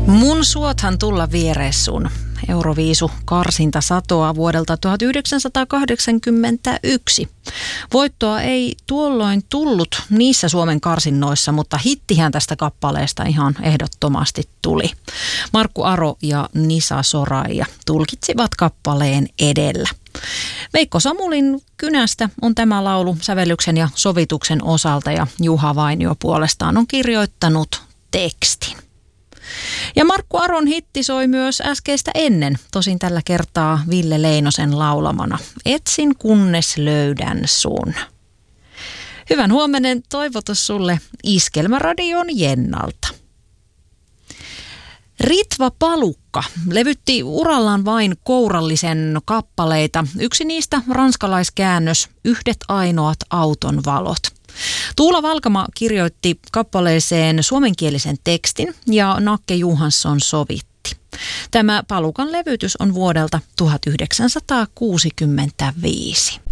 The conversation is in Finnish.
Mun suothan tulla vierees sun. Euroviisu karsinta satoa vuodelta 1981. Voittoa ei tuolloin tullut niissä Suomen karsinnoissa, mutta hittihän tästä kappaleesta ihan ehdottomasti tuli. Markku Aro ja Nisa Soraija tulkitsivat kappaleen edellä. Veikko Samulin kynästä on tämä laulu sävellyksen ja sovituksen osalta ja Juha Vainio puolestaan on kirjoittanut tekstin. Ja Markku Aron hitti soi myös äskeistä ennen, tosin tällä kertaa Ville Leinosen laulamana. Etsin kunnes löydän sun. Hyvän huomenen toivotus sulle Iskelmäradion Jennalta. Ritva Palukka levytti urallaan vain kourallisen kappaleita. Yksi niistä ranskalaiskäännös Yhdet ainoat auton valot. Tuula Valkama kirjoitti kappaleeseen suomenkielisen tekstin ja Nakke Johansson sovitti. Tämä Palukan levytys on vuodelta 1965.